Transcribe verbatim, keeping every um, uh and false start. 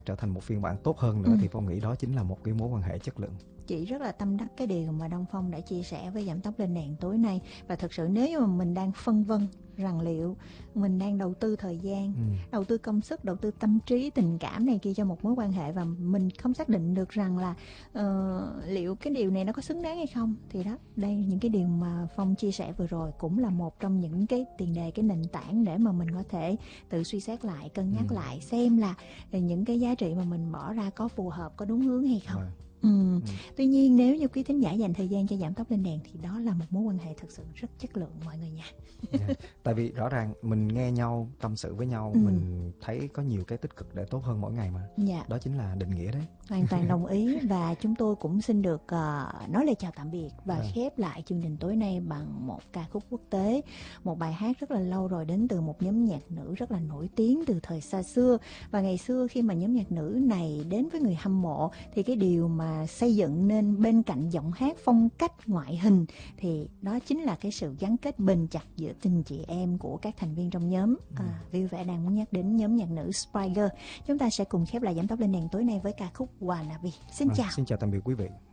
trở thành một phiên bản tốt hơn nữa, ừ. thì Phong nghĩ đó chính là một cái mối quan hệ chất lượng. Chị rất là tâm đắc cái điều mà Đông Phong đã chia sẻ với Giảm Tốc Lên Đèn tối nay. Và thật sự nếu như mà mình đang phân vân rằng liệu mình đang đầu tư thời gian, ừ. đầu tư công sức, đầu tư tâm trí, tình cảm này kia cho một mối quan hệ, và mình không xác định được rằng là uh, liệu cái điều này nó có xứng đáng hay không, thì đó, đây những cái điều mà Phong chia sẻ vừa rồi cũng là một trong những cái tiền đề, cái nền tảng để mà mình có thể tự suy xét lại, cân nhắc ừ. lại xem là những cái giá trị mà mình bỏ ra có phù hợp, có đúng hướng hay không. Ừ. Ừ. Ừ. Tuy nhiên nếu như quý thính giả dành thời gian cho Giảm Tốc Lên Đèn thì đó là một mối quan hệ thực sự rất chất lượng mọi người nha. Yeah. Tại vì rõ ràng mình nghe nhau, tâm sự với nhau, ừ. mình thấy có nhiều cái tích cực để tốt hơn mỗi ngày mà. Yeah. Đó chính là định nghĩa đấy. Hoàn toàn đồng ý. Và chúng tôi cũng xin được uh, nói lời chào tạm biệt và yeah. khép lại chương trình tối nay bằng một ca khúc quốc tế, một bài hát rất là lâu rồi đến từ một nhóm nhạc nữ rất là nổi tiếng từ thời xa xưa. Và ngày xưa khi mà nhóm nhạc nữ này đến với người hâm mộ thì cái điều mà xây dựng nên bên cạnh giọng hát, phong cách, ngoại hình thì đó chính là cái sự gắn kết bền chặt giữa tình chị em của các thành viên trong nhóm. À, vui vẻ đang muốn nhắc đến nhóm nhạc nữ Spiger. Chúng ta sẽ cùng khép lại Giảm Tốc Lên Đèn tối nay với ca khúc Wannabe. Xin à, chào. Xin chào tạm biệt quý vị.